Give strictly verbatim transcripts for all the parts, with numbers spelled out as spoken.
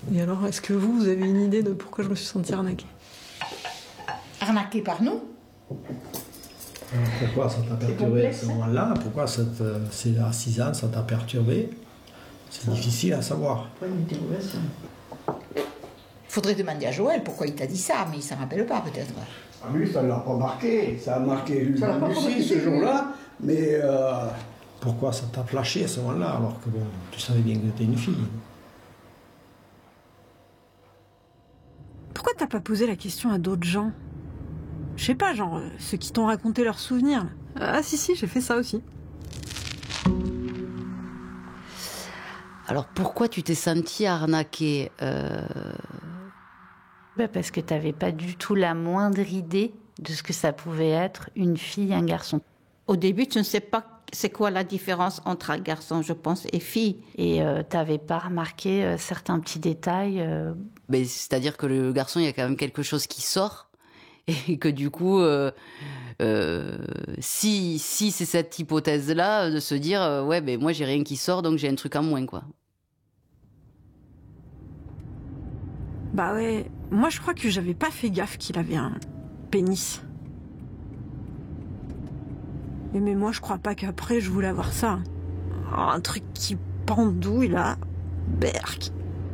Et alors, est-ce que vous, vous avez une idée de pourquoi je me suis sentie arnaquée? Arnaquée par nous? Pourquoi ça t'a perturbé à ce moment-là? Pourquoi cette, ces six ans ça t'a perturbé? C'est difficile à savoir. Pas une interrogation. Faudrait demander à Joël pourquoi il t'a dit ça, mais il s'en rappelle pas peut-être. Ah, lui, ça ne l'a pas marqué. Ça a marqué lui, Ça l'a pas Lucie marqué, ce jour-là, mais... Euh... Pourquoi ça t'a flashé à ce moment-là, alors que bon, tu savais bien que t'étais une fille? Pourquoi t'as pas posé la question à d'autres gens? Je sais pas, genre, euh, ceux qui t'ont raconté leurs souvenirs. Là. Ah si, si, j'ai fait ça aussi. Alors pourquoi tu t'es sentie arnaquée? euh... bah Parce que t'avais pas du tout la moindre idée de ce que ça pouvait être une fille, un garçon. Au début, tu ne sais pas c'est quoi la différence entre un garçon, je pense, et fille. Et euh, t'avais pas remarqué euh, certains petits détails euh... Mais c'est-à-dire que le garçon, il y a quand même quelque chose qui sort, et que du coup, euh, euh, si, si c'est cette hypothèse-là, de se dire, euh, ouais, ben moi j'ai rien qui sort, donc j'ai un truc en moins, quoi. Bah ouais, moi je crois que j'avais pas fait gaffe qu'il avait un pénis. Mais, mais moi je crois pas qu'après je voulais avoir ça. Oh, un truc qui pendouille là. Berk.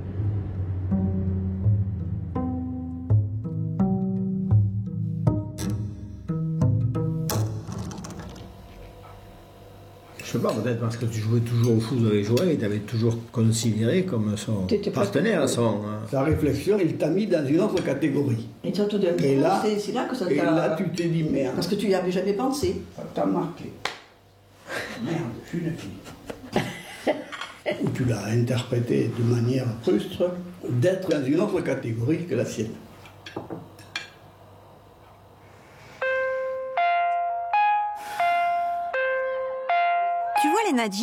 Je sais pas, peut-être parce que tu jouais toujours au foot avec Joël et t'avais toujours considéré comme son partenaire. Son, hein. Sa réflexion, il t'a mis dans une autre catégorie. Et, toi, tout d'un coup, et là, c'est là que ça t'a... Et là, tu t'es dit merde. Parce que tu y avais jamais pensé. Ça t'a marqué. Merde, je suis une fille. Ou tu l'as interprété de manière frustre d'être dans une autre catégorie que la sienne. Tu vois les Nadji